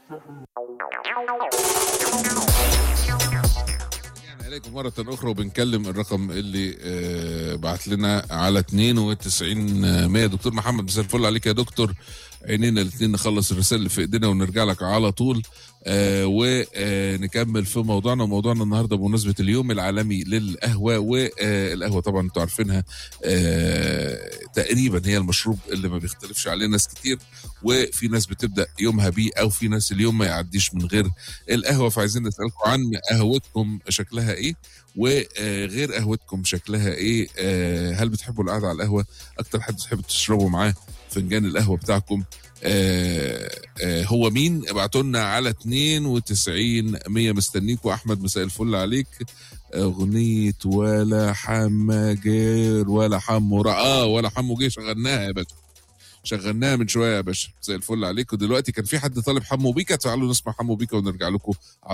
عليكم مرة أخرى وبنكلم الرقم اللي بعت لنا على 92 دكتور محمد، مساء الفل عليك يا دكتور. عينينا الاثنين نخلص الرسالة اللي في ايدينا ونرجع لك على طول ونكمل في موضوعنا النهارده بمناسبة اليوم العالمي للقهوة. والقهوة طبعا انتوا عارفينها تقريبا هي المشروب اللي ما بيختلفش عليه ناس كتير، وفي ناس بتبدأ يومها بيه او في ناس اليوم ما يعديش من غير القهوة. فعايزين نسألكم عن قهوتكم شكلها ايه، وغير قهوتكم شكلها ايه. هل بتحبوا القعدة على القهوة؟ اكتر حد بتحبوا تشربوا معاه فنجان القهوة بتاعكم هو مين؟ ابعتوا لنا على 92 مستنيكوا. احمد مساء الفل عليك. اغنية ولا حماجير ولا حمو ولا حمو جه شغلناها يا باشا، شغلناها من شويه يا باشا. مساء الفل عليك. ودلوقتي كان في حد طالب حمو بيكا، تعالوا نسمع حمو بيكا ونرجع لكم.